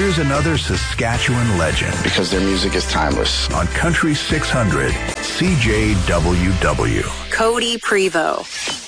Here's another Saskatchewan legend. Because their music is timeless. On Country 600, CJWW. Cody Prevost.